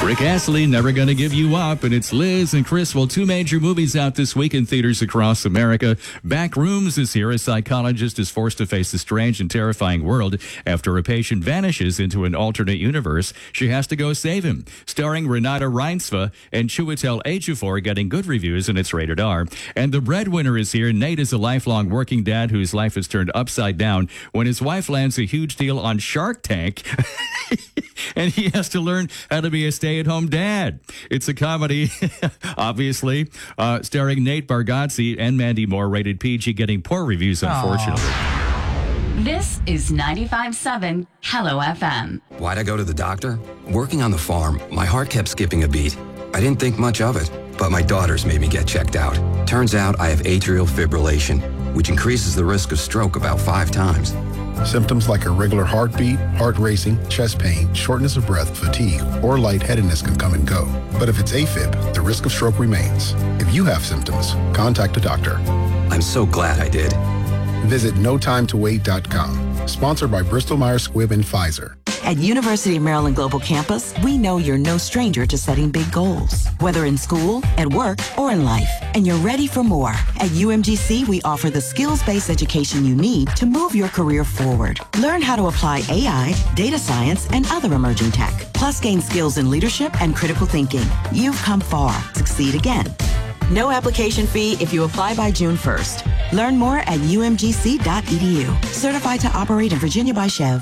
Rick Astley, Never Gonna Give You Up, and it's Liz and Chris. Well, two major movies out this week in theaters across America. Backrooms is here. A psychologist is forced to face a strange and terrifying world after a patient vanishes into an alternate universe. She has to go save him. Starring Renata Reinsva and Chiwetel Ejiofor, getting good reviews, and it's rated R. And The Breadwinner is here. Nate is a lifelong working dad whose life is turned upside down when his wife lands a huge deal on Shark Tank. And he has to learn how to be a stay-at-home dad. It's a comedy, obviously, starring Nate Bargatze and Mandy Moore, rated PG, getting poor reviews, unfortunately. This is 95.7 Hello FM. Why'd I go to the doctor? Working on the farm, my heart kept skipping a beat. I didn't think much of it, but my daughters made me get checked out. Turns out I have atrial fibrillation, which increases the risk of stroke about 5 times. Symptoms like irregular heartbeat, heart racing, chest pain, shortness of breath, fatigue, or lightheadedness can come and go. But if it's AFib, the risk of stroke remains. If you have symptoms, contact a doctor. I'm so glad I did. Visit notimetowait.com. Sponsored by Bristol-Myers Squibb and Pfizer. At University of Maryland Global Campus, we know you're no stranger to setting big goals, whether in school, at work, or in life, and you're ready for more. At UMGC, we offer the skills-based education you need to move your career forward. Learn how to apply AI, data science, and other emerging tech, plus gain skills in leadership and critical thinking. You've come far. Succeed again. No application fee if you apply by June 1st. Learn more at umgc.edu. Certified to operate in Virginia by Chev.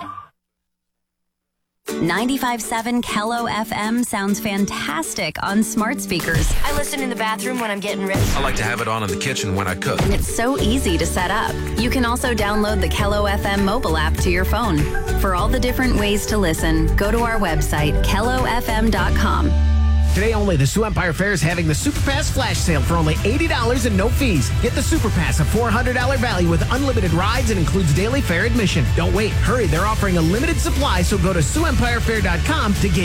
95.7 Hello FM sounds fantastic on smart speakers. I listen in the bathroom when I'm getting ready. I like to have it on in the kitchen when I cook. And it's so easy to set up. You can also download the Hello FM mobile app to your phone. For all the different ways to listen, go to our website, kellofm.com. Today only, the Sioux Empire Fair is having the Super Pass flash sale for only $80 and no fees. Get the Super Pass, a $400 value with unlimited rides and includes daily fair admission. Don't wait. Hurry. They're offering a limited supply, so go to SiouxEmpireFair.com to get